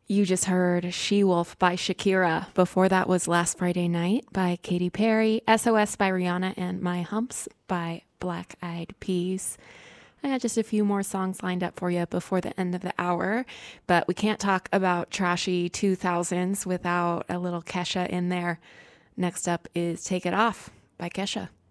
You just heard She Wolf by Shakira. Before that was Last Friday Night by Katy Perry, SOS by Rihanna, and My Humps by Black Eyed Peas. I got just a few more songs lined up for you before the end of the hour, but we can't talk about trashy 2000s without a little Kesha in there. Next up is Take It Off by Kesha.